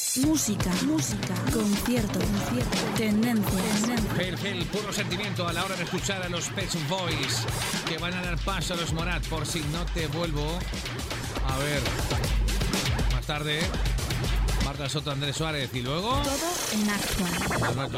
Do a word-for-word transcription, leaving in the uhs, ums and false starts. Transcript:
Música, música, concierto, concierto, tendencias, tendencias. El, el puro sentimiento a la hora de escuchar a los Pet Shop Boys, que van a dar paso a los Morat, por si no te vuelvo a ver. Más tarde, Marta Soto, Andrés Suárez y luego... Todo en actual. Alberto